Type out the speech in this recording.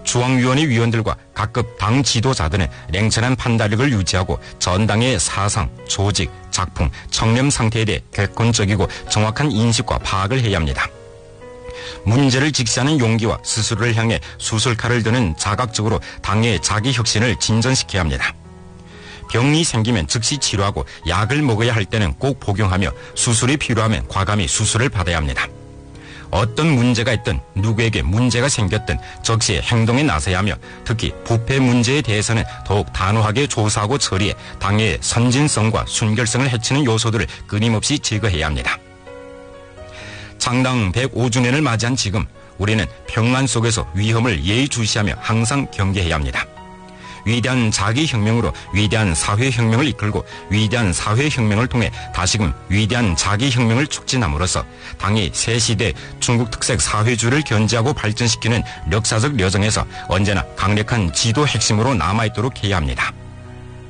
중앙위원회 위원들과 각급 당 지도자들은 냉철한 판단력을 유지하고 전당의 사상, 조직, 작품, 청렴 상태에 대해 객관적이고 정확한 인식과 파악을 해야 합니다. 문제를 직시하는 용기와 스스로를 향해 수술칼을 드는 자각적으로 당의 자기 혁신을 진전시켜야 합니다. 병이 생기면 즉시 치료하고 약을 먹어야 할 때는 꼭 복용하며 수술이 필요하면 과감히 수술을 받아야 합니다. 어떤 문제가 있든 누구에게 문제가 생겼든 적시에 행동에 나서야 하며 특히 부패 문제에 대해서는 더욱 단호하게 조사하고 처리해 당의 선진성과 순결성을 해치는 요소들을 끊임없이 제거해야 합니다. 창당 105주년을 맞이한 지금 우리는 평안 속에서 위험을 예의주시하며 항상 경계해야 합니다. 위대한 자기혁명으로 위대한 사회혁명을 이끌고 위대한 사회혁명을 통해 다시금 위대한 자기혁명을 촉진함으로써 당이 새 시대 중국 특색 사회주의를 견지하고 발전시키는 역사적 여정에서 언제나 강력한 지도 핵심으로 남아있도록 해야 합니다.